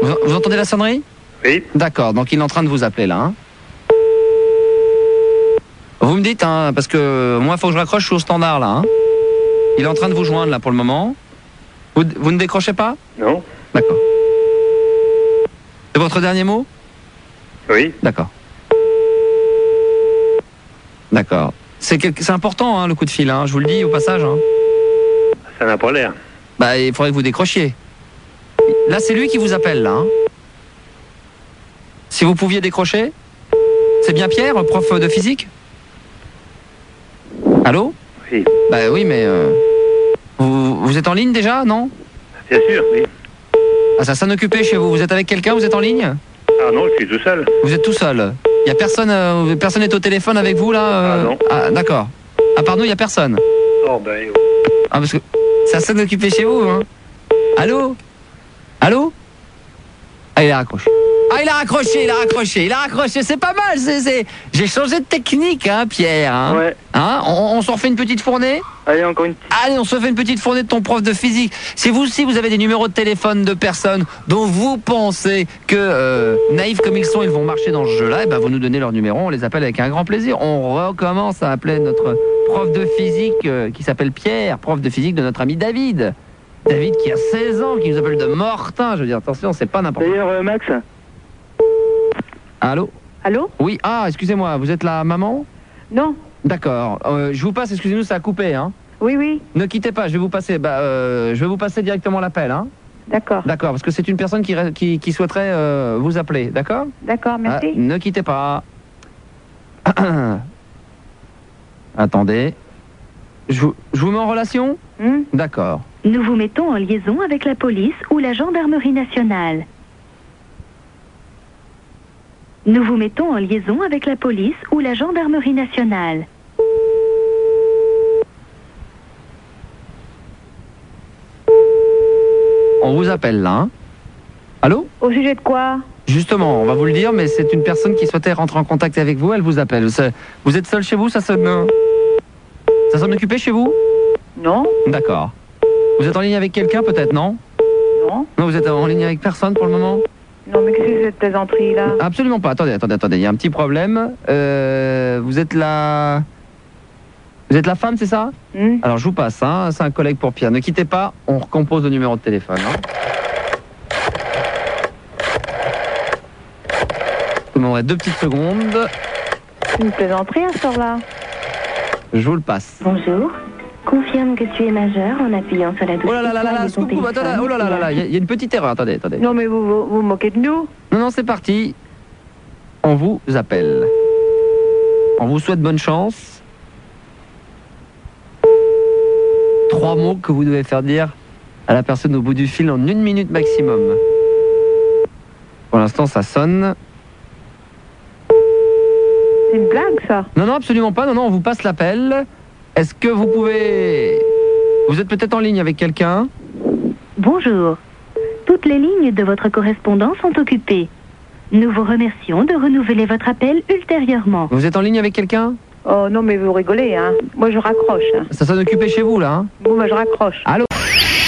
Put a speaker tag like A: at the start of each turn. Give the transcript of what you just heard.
A: Vous entendez la sonnerie?
B: Oui.
A: D'accord, donc il est en train de vous appeler là. Hein. Vous me dites, hein, parce que moi, il faut que je raccroche, je suis au standard là. Hein. Il est en train de vous joindre là pour le moment. Vous ne décrochez pas?
B: Non.
A: D'accord. C'est votre dernier mot?
B: Oui.
A: D'accord. D'accord. C'est important hein, le coup de fil, hein, je vous le dis au passage. Hein.
B: Ça n'a pas l'air.
A: Bah, il faudrait que vous décrochiez. Là, c'est lui qui vous appelle là. Hein. Si vous pouviez décrocher. C'est bien Pierre, prof de physique? Allô?
B: Oui.
A: Bah oui, mais vous êtes en ligne déjà, non?
B: Bien sûr, oui.
A: Ah, ça sonne occupé chez vous. Vous êtes avec quelqu'un? Vous êtes en ligne?
B: Ah non, je suis tout seul.
A: Vous êtes tout seul. Il y a personne, personne n'est au téléphone avec vous là?
B: Ah non.
A: Ah d'accord. À part nous, il y a personne.
B: Oh ben.
A: Ah parce que ça sonne occupé chez vous, hein? Allô? Allô? Ah, il a raccroché. Ah, il a raccroché, c'est pas mal, J'ai changé de technique, hein, Pierre, hein?
B: Ouais.
A: Hein? On s'en refait une petite fournée?
B: Allez, encore une petite.
A: Allez, on se fait une petite fournée de ton prof de physique. Si vous aussi, vous avez des numéros de téléphone de personnes dont vous pensez que, naïfs comme ils sont, ils vont marcher dans ce jeu-là, et ben, vous nous donnez leur numéro, on les appelle avec un grand plaisir. On recommence à appeler notre prof de physique, qui s'appelle Pierre, prof de physique de notre ami David. David qui a 16 ans, qui nous appelle de Mortain. Je veux dire, attention, c'est pas n'importe quoi.
B: D'ailleurs, Max.
A: Allô?
C: Allô?
A: Oui, ah, excusez-moi, vous êtes la maman?
C: Non.
A: D'accord, je vous passe, excusez-nous, ça a coupé, hein?
C: Oui, oui.
A: Ne quittez pas, je vais vous passer, je vais vous passer directement l'appel, hein?
C: D'accord.
A: D'accord, parce que c'est une personne qui souhaiterait vous appeler, d'accord?
C: D'accord, merci.
A: Ah, ne quittez pas. Attendez. Je vous mets en relation? D'accord.
D: Nous vous mettons en liaison avec la police ou la gendarmerie nationale. Nous vous mettons en liaison avec la police ou la gendarmerie nationale.
A: On vous appelle là, hein? Allô?
C: Au sujet de quoi?
A: Justement, on va vous le dire, mais c'est une personne qui souhaitait rentrer en contact avec vous, elle vous appelle. Vous êtes seul chez vous, ça sonne occupé chez vous?
C: Non.
A: D'accord. Vous êtes en ligne avec quelqu'un peut-être, non?
C: Non.
A: Non, vous êtes en ligne avec personne pour le moment?
C: Non, mais qu'est-ce que c'est cette plaisanterie là?
A: Absolument pas. Attendez, il y a un petit problème. Vous êtes la femme, c'est ça? Alors je vous passe, hein. C'est un collègue pour Pierre. Ne quittez pas, on recompose le numéro de téléphone. Hein. Je vous demanderai 2 petites secondes.
C: C'est une plaisanterie à ce heure-là.
A: Je vous le passe.
D: Bonjour. Confirme que tu es majeur en appuyant sur la touche
A: Oh là là là là,
D: étoile de ton
A: attendez,
D: téléphone.
A: oh là là là là, il y a une petite erreur, attendez.
C: Non, mais vous vous moquez de nous?
A: Non, c'est parti. On vous appelle. On vous souhaite bonne chance. 3 mots que vous devez faire dire à la personne au bout du fil en 1 minute maximum. Pour l'instant, ça sonne.
C: C'est une blague, ça?
A: Non, absolument pas. Non, on vous passe l'appel. Est-ce que vous pouvez... Vous êtes peut-être en ligne avec quelqu'un?
D: Bonjour. Toutes les lignes de votre correspondant sont occupées. Nous vous remercions de renouveler votre appel ultérieurement.
A: Vous êtes en ligne avec quelqu'un?
C: Oh non, mais vous rigolez, hein. Moi, je raccroche. Hein.
A: Ça sonne occupé chez vous, là, hein?
C: Bon, moi, je raccroche.
A: Allô?